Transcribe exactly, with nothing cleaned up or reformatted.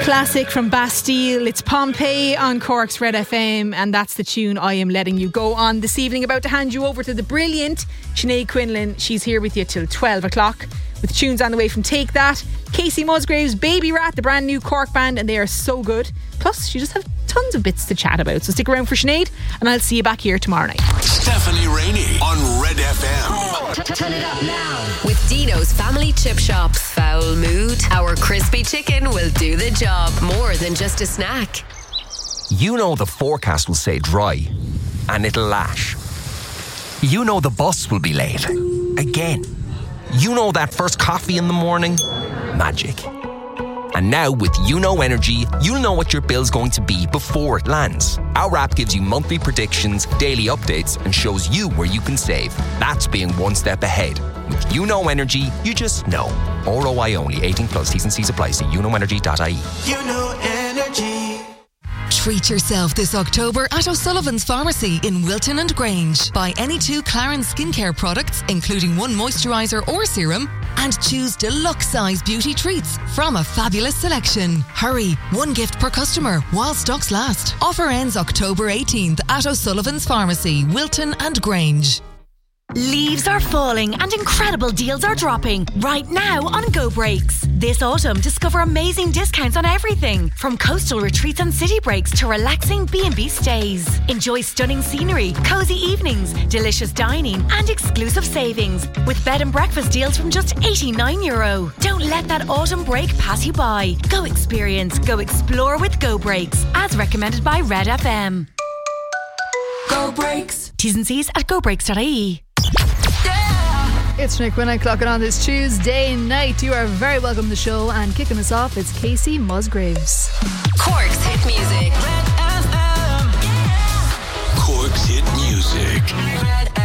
Classic from Bastille. It's Pompeii on Cork's Red F M, and that's the tune I am letting you go on this evening. About to hand you over to the brilliant Sinead Quinlan. She's here with you till twelve o'clock with tunes on the way from Take That, Casey Musgraves, Baby Rat, the brand new Cork band, and they are so good. Plus, you just have tons of bits to chat about. So stick around for Sinead, and I'll see you back here tomorrow night. Stephanie Rainey on Red F M. Turn it up now with Dino's Family Chip Shop. Foul mood? Our crispy chicken will do the job. More than just a snack. You know the forecast will say dry, and it'll lash. You know the bus will be late. Again. You know that first coffee in the morning? Magic. And now with YouKnow Energy, you'll know what your bill's going to be before it lands. Our app gives you monthly predictions, daily updates, and shows you where you can save. That's being one step ahead. With YouKnow Energy, you just know. R O I only. eighteen plus. T's and C's apply. See you know energy dot I E. YouKnow Energy. Treat yourself this October at O'Sullivan's Pharmacy in Wilton and Grange. Buy any two Clarins skincare products, including one moisturiser or serum, and choose deluxe size beauty treats from a fabulous selection. Hurry, one gift per customer while stocks last. Offer ends October eighteenth at O'Sullivan's Pharmacy, Wilton and Grange. Leaves are falling and incredible deals are dropping right now on Go Breaks. This autumn, discover amazing discounts on everything from coastal retreats and city breaks to relaxing B and B stays. Enjoy stunning scenery, cozy evenings, delicious dining and exclusive savings with bed and breakfast deals from just eighty-nine euro. Don't let that autumn break pass you by. Go experience, go explore with Go Breaks, as recommended by Red F M. Go Breaks. T's and C's at go breaks dot I E. It's Nick Winnick clocking on this Tuesday night. You are very welcome to the show, and kicking us off, it's Casey Musgraves. Cork's hit music. Red F M. Yeah. Cork's hit music. Red